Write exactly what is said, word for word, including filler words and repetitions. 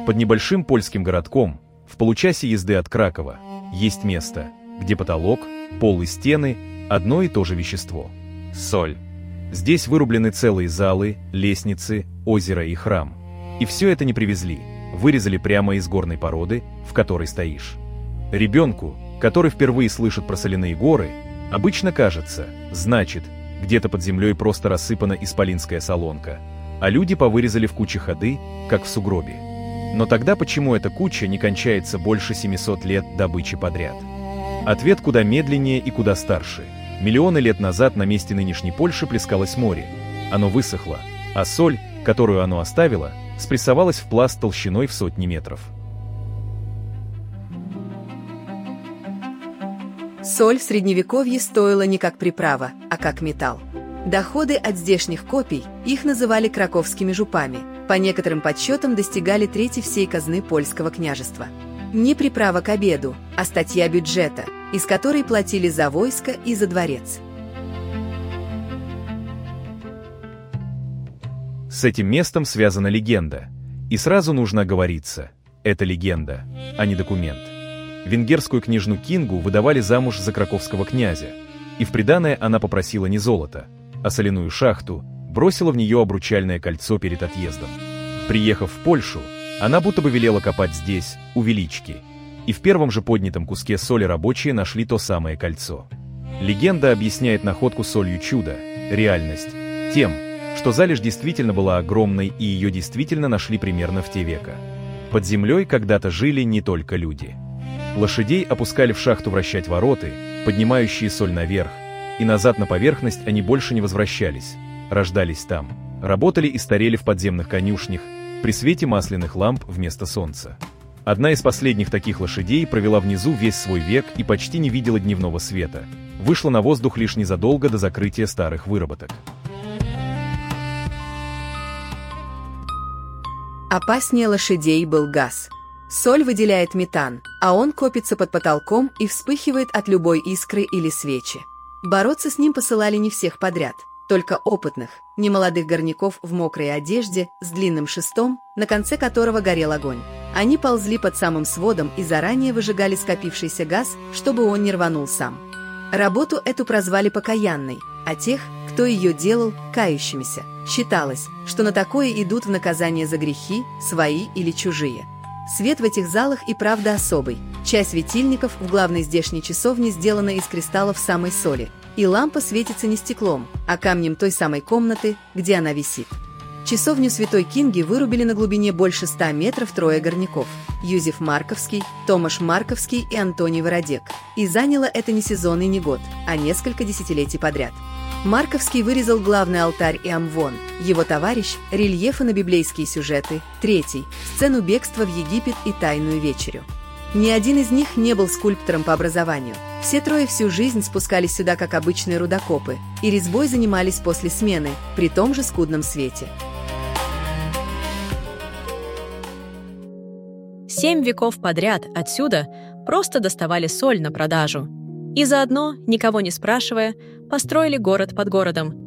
Под небольшим польским городком, в получасе езды от Кракова, есть место, где потолок, пол и стены – одно и то же вещество – соль. Здесь вырублены целые залы, лестницы, озеро и храм. И все это не привезли, вырезали прямо из горной породы, в которой стоишь. Ребенку, который впервые слышит про соляные горы, обычно кажется, значит, где-то под землей просто рассыпана исполинская солонка, а люди повырезали в куче ходы, как в сугробе. Но тогда почему эта куча не кончается больше семисот лет добычи подряд? Ответ куда медленнее и куда старше. Миллионы лет назад на месте нынешней Польши плескалось море. Оно высохло, а соль, которую оно оставило, спрессовалась в пласт толщиной в сотни метров. Соль в Средневековье стоила не как приправа, а как металл. Доходы от здешних копий, их называли краковскими жупами, по некоторым подсчетам достигали трети всей казны польского княжества. Не приправа к обеду, а статья бюджета, из которой платили за войско и за дворец. С этим местом связана легенда, и сразу нужно оговориться – это легенда, а не документ. Венгерскую княжну Кингу выдавали замуж за краковского князя, и в приданое она попросила не золото, а соляную шахту, бросила в нее обручальное кольцо перед отъездом. Приехав в Польшу, она будто бы велела копать здесь, у Велички, и в первом же поднятом куске соли рабочие нашли то самое кольцо. Легенда объясняет находку солью чудо, реальность, тем, что залежь действительно была огромной и ее действительно нашли примерно в те века. Под землей когда-то жили не только люди. Лошадей опускали в шахту вращать вороты, поднимающие соль наверх, и назад на поверхность они больше не возвращались, рождались там, работали и старели в подземных конюшнях, при свете масляных ламп вместо солнца. Одна из последних таких лошадей провела внизу весь свой век и почти не видела дневного света, вышла на воздух лишь незадолго до закрытия старых выработок. Опаснее лошадей был газ. Соль выделяет метан, а он копится под потолком и вспыхивает от любой искры или свечи. Бороться с ним посылали не всех подряд, только опытных, немолодых горняков в мокрой одежде с длинным шестом, на конце которого горел огонь. Они ползли под самым сводом и заранее выжигали скопившийся газ, чтобы он не рванул сам. Работу эту прозвали покаянной, а тех, кто ее делал, кающимися. Считалось, что на такое идут в наказание за грехи, свои или чужие. Свет в этих залах и правда особый. Часть светильников в главной здешней часовне сделана из кристаллов самой соли, и лампа светится не стеклом, а камнем той самой комнаты, где она висит. Часовню Святой Кинги вырубили на глубине больше ста метров трое горняков – Юзеф Марковский, Томаш Марковский и Антоний Вородек. И заняло это не сезон и не год, а несколько десятилетий подряд. Марковский вырезал главный алтарь и амвон, его товарищ – рельефы на библейские сюжеты, третий – сцену бегства в Египет и Тайную вечерю. Ни один из них не был скульптором по образованию. Все трое всю жизнь спускались сюда как обычные рудокопы и резьбой занимались после смены, при том же скудном свете. Семь веков подряд отсюда просто доставали соль на продажу. И заодно, никого не спрашивая, построили город под городом,